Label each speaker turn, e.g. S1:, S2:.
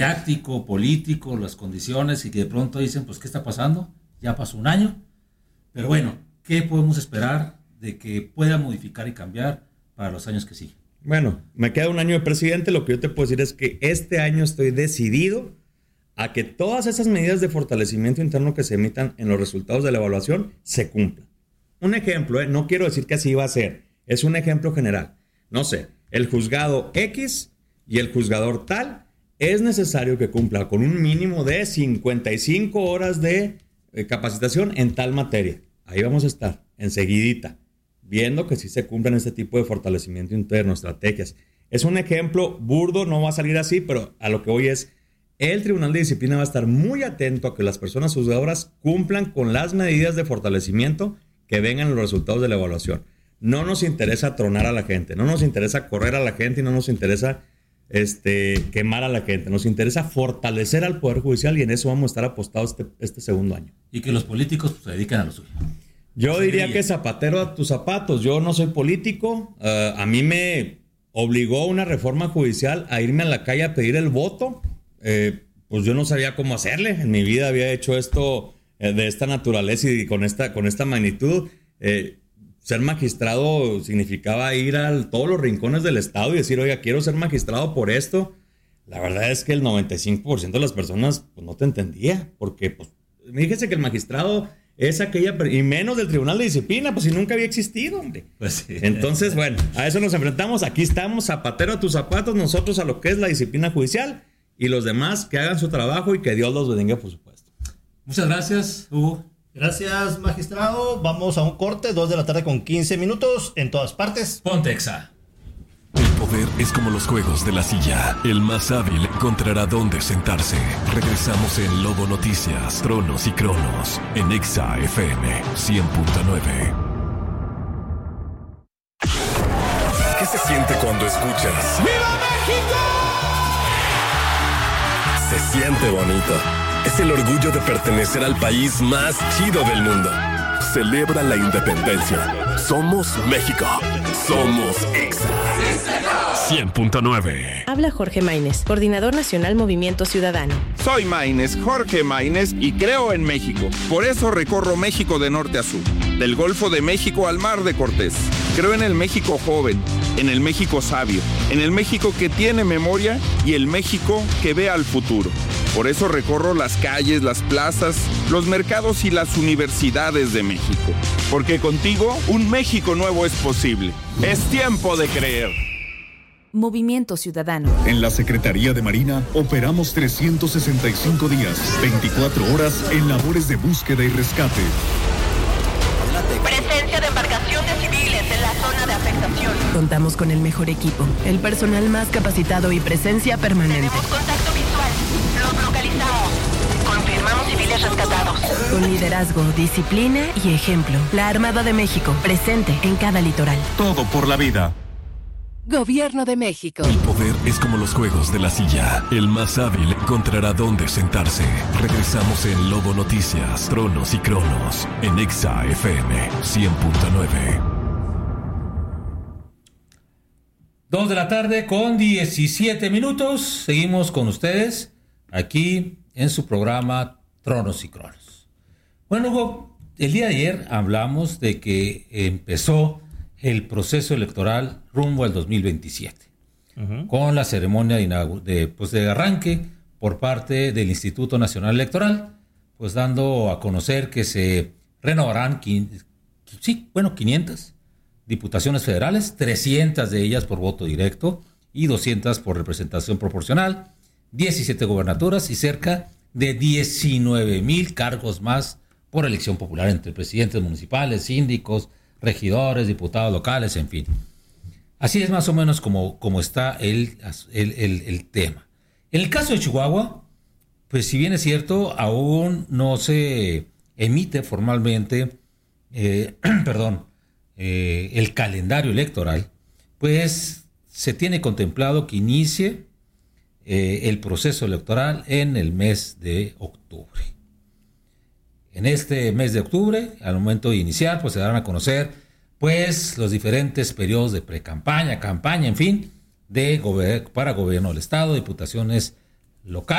S1: mediático, político, las condiciones, y que de pronto dicen, pues, ¿qué está pasando? Ya pasó un año, pero bueno, ¿qué podemos esperar de que pueda modificar y cambiar para los años que siguen?
S2: Bueno, me queda un año de presidente. Lo que yo te puedo decir es que este año estoy decidido a que todas esas medidas de fortalecimiento interno que se emitan en los resultados de la evaluación se cumplan. Un ejemplo, no quiero decir que así va a ser, es un ejemplo general. No sé, el juzgado X y el juzgador tal es necesario que cumpla con un mínimo de 55 horas de capacitación en tal materia. Ahí vamos a estar, enseguidita, viendo que sí se cumplan este tipo de fortalecimiento interno, estrategias. Es un ejemplo burdo, no va a salir así, pero a lo que voy es, el Tribunal de Disciplina va a estar muy atento a que las personas juzgadoras cumplan con las medidas de fortalecimiento que vengan en los resultados de la evaluación. No nos interesa tronar a la gente, no nos interesa correr a la gente y no nos interesa quemar a la gente. Nos interesa fortalecer al Poder Judicial y en eso vamos a estar apostados este segundo año.
S1: Y que los políticos pues, se dediquen a lo suyo.
S2: Yo diría que zapatero a tus zapatos. Yo no soy político. A mí me obligó una reforma judicial a irme a la calle a pedir el voto. Pues yo no sabía cómo hacerle. En mi vida había hecho esto de esta naturaleza y con esta magnitud. Ser magistrado significaba ir a todos los rincones del estado y decir, oiga, quiero ser magistrado por esto. La verdad es que el 95% de las personas pues, no te entendía, porque pues, fíjese que el magistrado es aquella, y menos del Tribunal de Disciplina, pues si nunca había existido, hombre.
S1: Pues sí.
S2: Entonces, bueno, a eso nos enfrentamos. Aquí estamos, zapatero a tus zapatos, nosotros a lo que es la disciplina judicial y los demás que hagan su trabajo y que Dios los bendiga, por supuesto.
S1: Muchas gracias, Hugo.
S3: Gracias, magistrado. Vamos a un corte, 2:15 p.m. en todas partes.
S1: Pontexa.
S4: El poder es como los juegos de la silla. El más hábil encontrará dónde sentarse. Regresamos en Lobo Noticias, Tronos y Cronos, en Exa FM 100.9. ¿Qué se siente cuando escuchas
S5: ¡Viva México!
S4: Se siente bonito. Es el orgullo de pertenecer al país más chido del mundo. Celebra la independencia. Somos México. Somos Exa 100.9.
S6: Habla Jorge Maínez, coordinador nacional Movimiento Ciudadano.
S7: Soy Maínez, Jorge Maínez, y creo en México. Por eso recorro México de norte a sur, del Golfo de México al Mar de Cortés. Creo en el México joven, en el México sabio, en el México que tiene memoria y el México que ve al futuro. Por eso recorro las calles, las plazas, los mercados y las universidades de México. Porque contigo, un México nuevo es posible. Es tiempo de creer.
S6: Movimiento Ciudadano.
S8: En la Secretaría de Marina operamos 365 días, 24 horas en labores de búsqueda y rescate.
S9: Presencia de embarcaciones civiles en la zona de afectación.
S6: Contamos con el mejor equipo, el personal más capacitado y presencia permanente.
S9: Tenemos contacto visual. Los localizamos. Confirmamos civiles rescatados.
S6: Con liderazgo, disciplina y ejemplo. La Armada de México, presente en cada litoral.
S8: Todo por la vida.
S6: Gobierno de México.
S4: El poder es como los juegos de la silla. El más hábil encontrará dónde sentarse. Regresamos en Lobo Noticias, Tronos y Cronos, en Exa FM 100.9.
S1: 2:17 p.m. Seguimos con ustedes aquí en su programa Tronos y Cronos. Bueno, Hugo, el día de ayer hablamos de que empezó el proceso electoral rumbo al 2027, con la ceremonia de arranque por parte del Instituto Nacional Electoral, pues dando a conocer que se renovarán 500 diputaciones federales, 300 de ellas por voto directo y 200 por representación proporcional, 17 gobernaturas y cerca de 19,000 cargos más por elección popular entre presidentes municipales, síndicos, regidores, diputados locales, en fin. Así es más o menos como está el tema. En el caso de Chihuahua, pues si bien es cierto, aún no se emite formalmente el calendario electoral, pues se tiene contemplado que inicie el proceso electoral en el mes de octubre. En este mes de octubre, al momento de iniciar, pues se darán a conocer pues los diferentes periodos de precampaña, campaña, en fin, para gobierno del estado, diputaciones local.